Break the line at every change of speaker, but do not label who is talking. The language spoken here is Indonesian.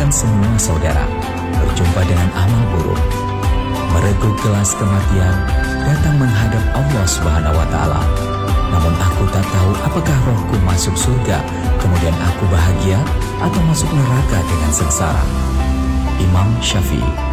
dan semua saudara berjumpa dengan amal buruk, mereguk gelas kematian, datang menghadap Allah Subhanahu wa Ta'ala. Namun aku tak tahu apakah rohku masuk surga, kemudian aku bahagia, atau masuk neraka dengan sengsara. Imam Syafi'i.